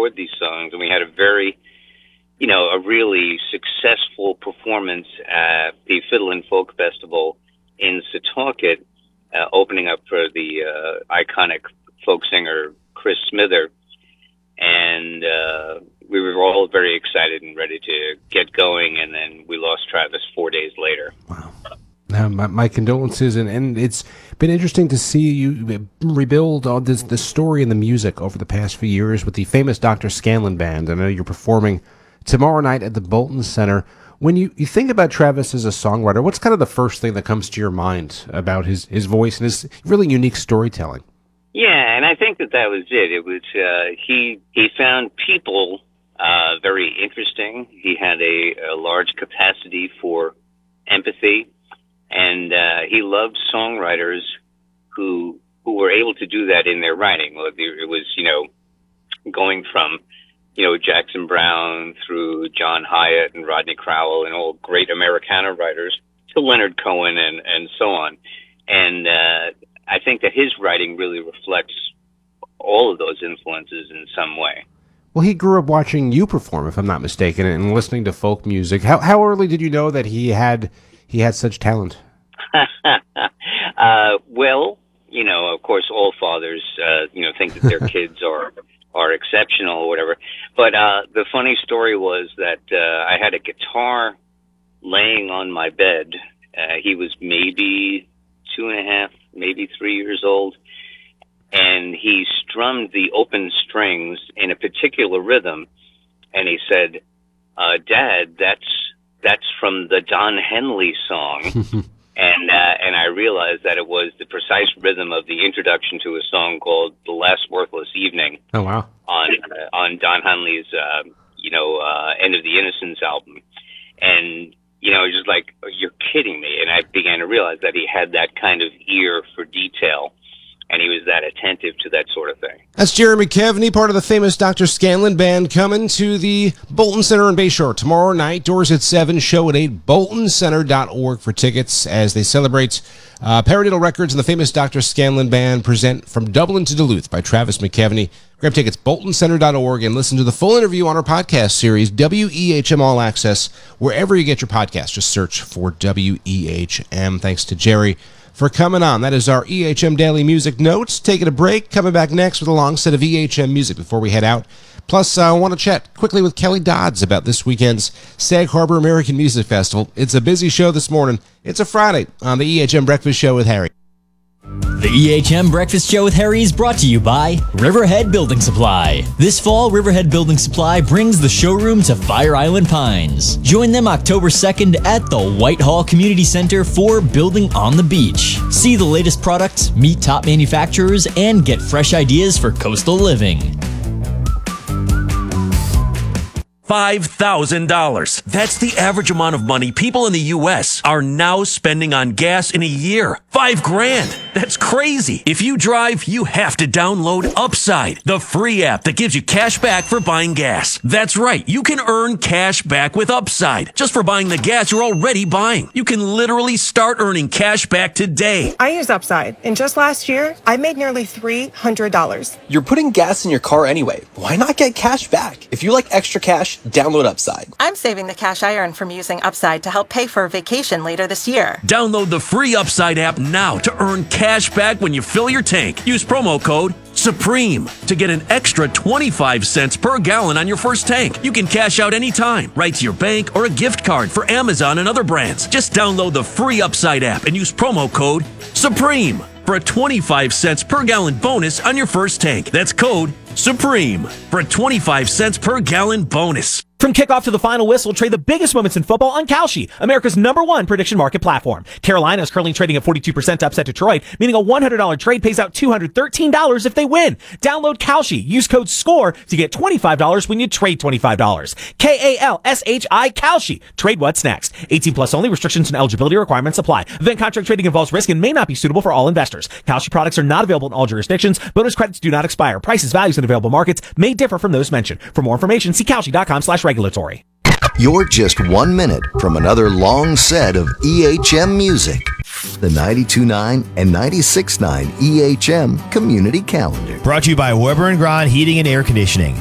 record these songs, and we had a very, a really successful performance at the Fiddle and Folk Festival in Setauket, opening up for the iconic folk singer Chris Smither. And we were all very excited and ready to get going, and then we lost Travis 4 days later. Wow. My condolences, and it's been interesting to see you rebuild all the story and the music over the past few years with the famous Dr. Scanlon Band. I know you're performing tomorrow night at the Bolton Center. When you think about Travis as a songwriter, what's kind of the first thing that comes to your mind about his voice and his really unique storytelling? Yeah, and I think that was it. It was he found people very interesting. He had a large capacity for empathy, and he loved songwriters who were able to do that in their writing. It was going from Jackson Browne through John Hyatt and Rodney Crowell and all great Americana writers to Leonard Cohen and so on. And I think that his writing really reflects all of those influences in some way. Well, he grew up watching you perform, if I'm not mistaken, and listening to folk music. How early did you know that he had such talent? Well, of course, all fathers, think that their kids are exceptional or whatever. But the funny story was that I had a guitar laying on my bed. He was maybe 2.5, maybe 3 years old, and he strummed the open strings in a particular rhythm, and he said, "Dad, that's from the Don Henley song." And I realized that it was the precise rhythm of the introduction to a song called "The Last Worthless Evening." Oh wow! On Don Henley's End of the Innocence album, and just like, you're kidding me. And I began to realize that he had that kind of ear for detail, and he was that attentive to that sort of thing. That's Jerry McKevney, part of the famous Dr. Scanlon Band, coming to the Bolton Center in Bayshore tomorrow night. Doors at 7, show at 8. BoltonCenter.org for tickets as they celebrate Paradiddle Records and the famous Dr. Scanlon Band present From Dublin to Duluth by Travis McKevney. Grab tickets, BoltonCenter.org, and listen to the full interview on our podcast series, WEHM All Access, wherever you get your podcast. Just search for WEHM. Thanks to Jerry for coming on. That is our EHM Daily Music Notes. Taking a break, coming back next with a long set of EHM music before we head out. Plus, I want to chat quickly with Kelly Dodds about this weekend's Sag Harbor American Music Festival. It's a busy show this morning. It's a Friday on the EHM Breakfast Show with Harry. The EHM Breakfast Show with Harry is brought to you by Riverhead Building Supply. This fall, Riverhead Building Supply brings the showroom to Fire Island Pines. Join them October 2nd at the Whitehall Community Center for Building on the Beach. See the latest products, meet top manufacturers, and get fresh ideas for coastal living. $5,000. That's the average amount of money people in the U.S. are now spending on gas in a year. $5,000. That's crazy. If you drive, you have to download Upside, the free app that gives you cash back for buying gas. That's right. You can earn cash back with Upside just for buying the gas you're already buying. You can literally start earning cash back today. I use Upside, and just last year, I made nearly $300. You're putting gas in your car anyway. Why not get cash back? If you like extra cash, download Upside. I'm saving the cash I earn from using Upside to help pay for a vacation later this year. Download the free Upside app now to earn cash back when you fill your tank. Use promo code SUPREME to get an extra 25 cents per gallon on your first tank. You can cash out anytime, right to your bank or a gift card for Amazon and other brands. Just download the free Upside app and use promo code SUPREME for a 25 cents per gallon bonus on your first tank. That's code SUPREME for a 25 cents per gallon bonus. From kickoff to the final whistle, trade the biggest moments in football on Kalshi, America's #1 prediction market platform. Carolina is currently trading at 42% to upset Detroit, meaning a $100 trade pays out $213 if they win. Download Kalshi. Use code SCORE to get $25 when you trade $25. Kalshi, Kalshi. Trade what's next. 18 plus only. Restrictions and eligibility requirements apply. Event contract trading involves risk and may not be suitable for all investors. Kalshi products are not available in all jurisdictions. Bonus credits do not expire. Prices, values, and available markets may differ from those mentioned. For more information, see Kalshi.com/regulatory. You're just 1 minute from another long set of EHM music. The 92.9 and 96.9 EHM Community Calendar. Brought to you by Weber & Grahn Heating and Air Conditioning.